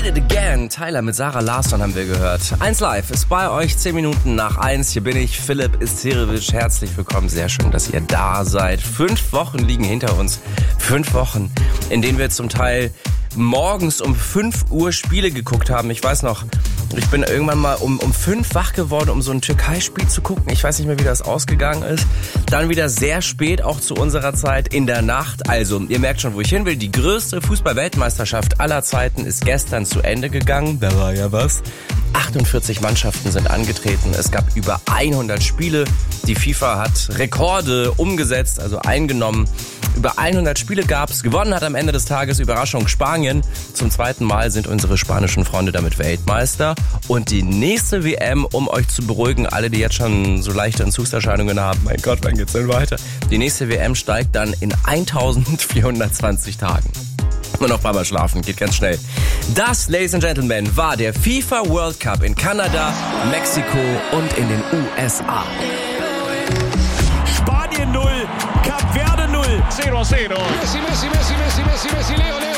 Did It Again. Tyler mit Sarah Larsson haben wir gehört. 1 Live ist bei euch 10 Minuten nach 1. Hier bin ich, Philipp Isterevic. Herzlich willkommen. Sehr schön, dass ihr da seid. 5 Wochen liegen hinter uns. 5 Wochen, in denen wir zum Teil morgens um 5 Uhr Spiele geguckt haben. Ich weiß noch, ich bin irgendwann mal um 5 wach geworden, um so ein Türkei-Spiel zu gucken. Ich weiß nicht mehr, wie das ausgegangen ist. Dann wieder sehr spät, auch zu unserer Zeit, in der Nacht. Also, ihr merkt schon, wo ich hin will. Die größte Fußball-Weltmeisterschaft aller Zeiten ist gestern zu Ende gegangen. Da war ja was. 48 Mannschaften sind angetreten. Es gab über 100 Spiele. Die FIFA hat Rekorde umgesetzt, also eingenommen. Über 100 Spiele gab's. Gewonnen hat am Ende des Tages, Überraschung, Spanien. Zum 2. Mal sind unsere spanischen Freunde damit Weltmeister. Und die nächste WM, um euch zu beruhigen, alle, die jetzt schon so leichte Entzugserscheinungen haben, mein Gott, wann geht's denn weiter? Die nächste WM steigt dann in 1420 Tagen. Und noch mal schlafen, geht ganz schnell. Das, Ladies and Gentlemen, war der FIFA World Cup in Kanada, Mexiko und in den USA. Spanien 0, Kap Verde 0. 0-0. Messi, Leo, Leo.